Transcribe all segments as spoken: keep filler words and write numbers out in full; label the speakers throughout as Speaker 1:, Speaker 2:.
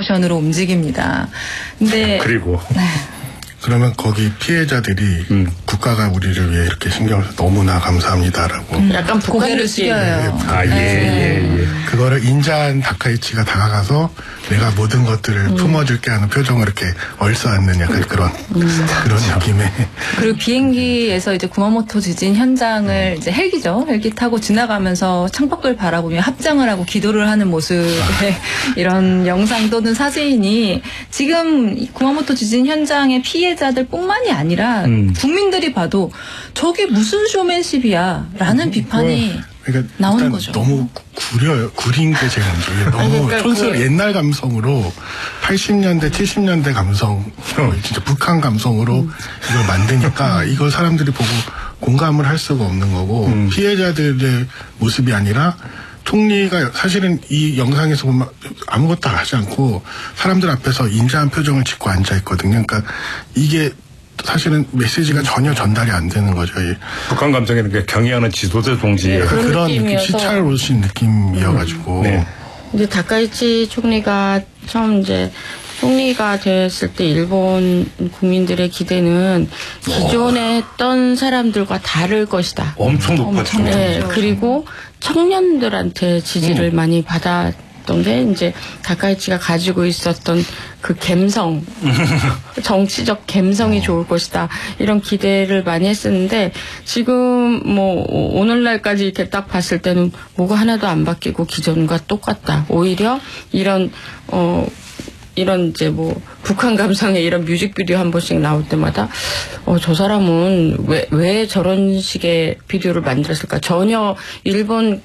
Speaker 1: 옵션으로 움직입니다. 근데
Speaker 2: 그리고
Speaker 1: 네.
Speaker 3: 그러면 거기 피해자들이 음. 국가가 우리를 위해 이렇게 신경을 써서 너무나 감사합니다라고
Speaker 1: 음. 약간 고개를 숙여요.
Speaker 2: 아, 예, 예, 예.
Speaker 3: 그거를 인자한 다카이치가 다가가서 내가 모든 것들을 음. 품어줄게 하는 표정을 이렇게 얼싸안는 약간 그런 음. 그런 느낌의.
Speaker 1: 그리고 비행기에서 이제 구마모토 지진 현장을 이제 헬기죠. 헬기 타고 지나가면서 창밖을 바라보며 합장을 하고 기도를 하는 모습의 아. 이런 영상 또는 사진이 지금 구마모토 지진 현장의 피해자들뿐만이 아니라 음. 국민들이 봐도 저게 무슨 쇼맨십이야 라는 음. 비판이
Speaker 3: 그러니까
Speaker 1: 나오는 거죠.
Speaker 3: 너무 구려요. 구린 게 제일 문제예요. 너무
Speaker 1: 그러니까
Speaker 3: 촌스러운 그... 옛날 감성으로 팔십 년대, 칠십 년대 감성, 진짜 북한 감성으로 음. 이걸 만드니까 이걸 사람들이 보고 공감을 할 수가 없는 거고 음. 피해자들의 모습이 아니라 총리가 사실은 이 영상에서 보면 아무것도 하지 않고 사람들 앞에서 인자한 표정을 짓고 앉아있거든요. 그러니까 이게 사실은 메시지가 전혀 전달이 안 되는 거죠.
Speaker 2: 북한 감정에는 그 경의하는 지도자 동지
Speaker 3: 네, 그런, 그런 느낌, 시찰 오신 느낌이어가지고. 네.
Speaker 4: 이제 다카이치 총리가 처음 이제 총리가 됐을 때 일본 국민들의 기대는 기존에 했던 사람들과 다를 것이다.
Speaker 2: 엄청 높았죠.
Speaker 4: 네, 그리고 청년들한테 지지를 음. 많이 받았던 게 이제 다카이치가 가지고 있었던 그 감성, 정치적 감성이 좋을 것이다. 이런 기대를 많이 했었는데 지금 뭐 오늘날까지 이렇게 딱 봤을 때는 뭐가 하나도 안 바뀌고 기존과 똑같다. 오히려 이런 어 이런 이제 뭐 북한 감성의 이런 뮤직비디오 한 번씩 나올 때마다 어, 저 사람은 왜, 왜 저런 식의 비디오를 만들었을까? 전혀 일본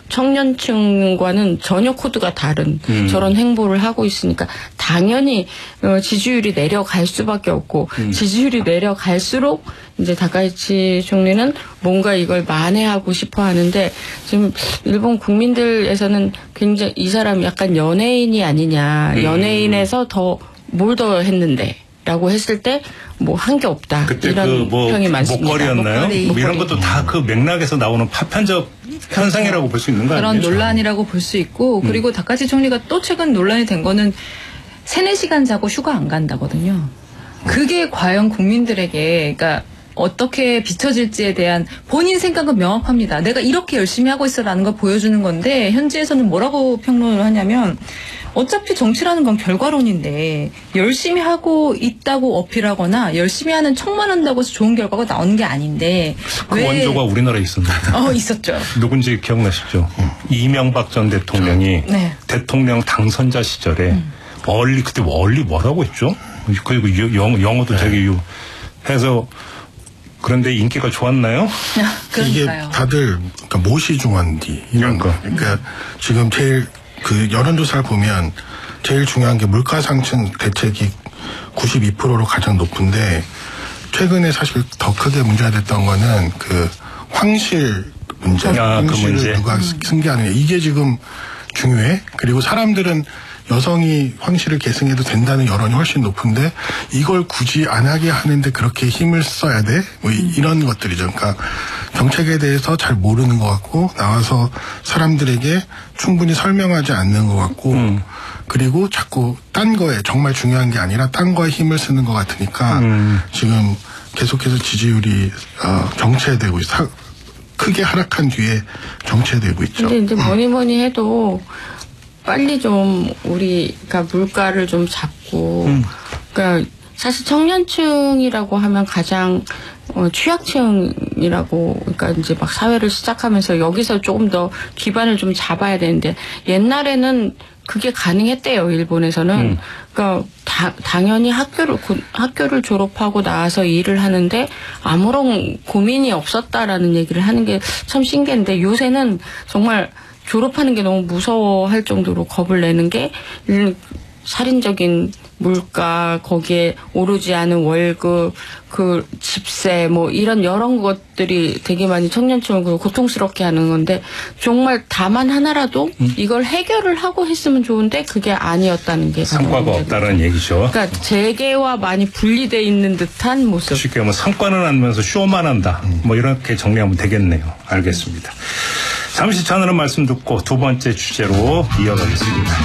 Speaker 4: 청년층과는 전혀 코드가 다른 음. 저런 행보를 하고 있으니까 당연히 어, 지지율이 내려갈 수밖에 없고 음. 지지율이 내려갈수록 이제 다카이치 총리는 뭔가 이걸 만회하고 싶어 하는데 지금 일본 국민들에서는 굉장히 이 사람이 약간 연예인이 아니냐. 음. 연예인에서 더 뭘 더 했는데 라고 했을 때 뭐 한 게 없다.
Speaker 2: 그때
Speaker 4: 이런
Speaker 2: 그 뭐
Speaker 4: 평이 많습니다.
Speaker 2: 목걸이였나요?
Speaker 4: 목걸이.
Speaker 2: 뭐 이런 것도 다 그 맥락에서 나오는 파편적 현상이라고 볼 수 있는 거 아니에요?
Speaker 1: 그런 논란이라고 볼 수 있고 그리고 음. 다카이치 총리가 또 최근 논란이 된 거는 세네 시간 자고 휴가 안 간다거든요. 그게 과연 국민들에게 그러니까 어떻게 비춰질지에 대한 본인 생각은 명확합니다. 내가 이렇게 열심히 하고 있어라는 걸 보여주는 건데 현지에서는 뭐라고 평론을 하냐면 어차피 정치라는 건 결과론인데 열심히 하고 있다고 어필하거나 열심히 하는 척만 한다고 해서 좋은 결과가 나오는 게 아닌데
Speaker 2: 그
Speaker 1: 왜...
Speaker 2: 원조가 우리나라에 있었나요?
Speaker 1: 어 있었죠.
Speaker 2: 누군지 기억나시죠? 음. 이명박 전 대통령이 네. 대통령 당선자 시절에 음. 얼리 그때 얼리 뭐라고 했죠? 그리고 영, 영어도 되게 네. 해서 그런데 인기가 좋았나요?
Speaker 3: 이게 다들 그러니까 무엇이 중요한지 이런 거. 그러니까 지금 제일 그 여론조사를 보면 제일 중요한 게 물가상승 대책이 구십이 퍼센트로 가장 높은데 최근에 사실 더 크게 문제가 됐던 거는 그 황실 문제.
Speaker 2: 아,
Speaker 3: 황실을
Speaker 2: 그 문제.
Speaker 3: 누가 승계하느냐. 이게 지금 중요해. 그리고 사람들은 여성이 황실을 계승해도 된다는 여론이 훨씬 높은데 이걸 굳이 안 하게 하는데 그렇게 힘을 써야 돼? 뭐 음. 이런 것들이죠. 그러니까 정책에 대해서 잘 모르는 것 같고 나와서 사람들에게 충분히 설명하지 않는 것 같고 음. 그리고 자꾸 딴 거에 정말 중요한 게 아니라 딴 거에 힘을 쓰는 것 같으니까 음. 지금 계속해서 지지율이 어, 정체되고 있어. 크게 하락한 뒤에 정체되고 있죠.
Speaker 4: 근데 이제 뭐니 뭐니 해도 빨리 좀 우리가 물가를 좀 잡고 음. 그러니까 사실 청년층이라고 하면 가장 어, 취약층이라고 그러니까 이제 막 사회를 시작하면서 여기서 조금 더 기반을 좀 잡아야 되는데 옛날에는 그게 가능했대요. 일본에서는. 음. 그러니까 다, 당연히 학교를 고, 학교를 졸업하고 나와서 일을 하는데 아무런 고민이 없었다라는 얘기를 하는 게 참 신기한데 요새는 정말 졸업하는 게 너무 무서워할 정도로 겁을 내는 게 살인적인 물가, 거기에 오르지 않은 월급, 그 집세 뭐 이런 여러 것들이 되게 많이 청년층을 고통스럽게 하는 건데 정말 다만 하나라도 음. 이걸 해결을 하고 했으면 좋은데 그게 아니었다는 게
Speaker 2: 성과가 없다는 얘기죠.
Speaker 4: 그러니까 재계와 많이 분리돼 있는 듯한 모습.
Speaker 2: 쉽게 말하면 성과는 안 면서 쇼만 한다. 음. 뭐 이렇게 정리하면 되겠네요. 알겠습니다. 잠시 전하는 말씀 듣고 두 번째 주제로 이어가겠습니다.